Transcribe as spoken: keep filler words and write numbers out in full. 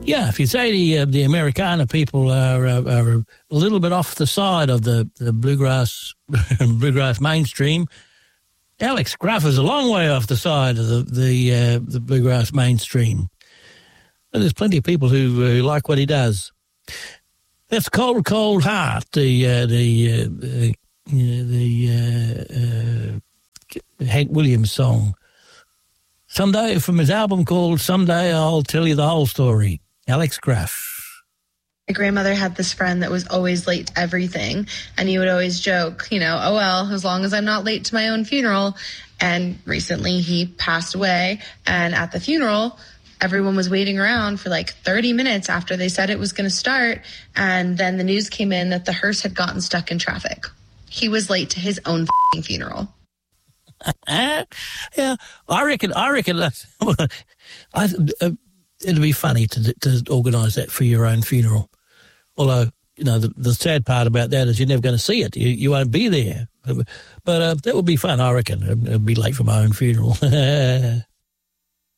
Yeah, if you say the uh, the Americana people are, uh, are a little bit off the side of the, the bluegrass bluegrass mainstream, Alex Gruff is a long way off the side of the the, uh, the bluegrass mainstream. And there's plenty of people who uh, like what he does. That's Cold, Cold Heart, the uh, the uh, uh, the uh, uh, Hank Williams song. Someday, from his album called Someday I'll Tell You the Whole Story. Alex Gruff. My grandmother had this friend that was always late to everything, and he would always joke, you know, oh, well, as long as I'm not late to my own funeral. And recently he passed away, and at the funeral, everyone was waiting around for like thirty minutes after they said it was going to start, and then the news came in that the hearse had gotten stuck in traffic. He was late to his own f***ing funeral. Yeah, I reckon. I reckon. Uh, I, uh, it'd be funny to to organise that for your own funeral. Although, you know, the, the sad part about that is you're never going to see it. You you won't be there. But uh, that would be fun. I reckon. It'd be late for my own funeral.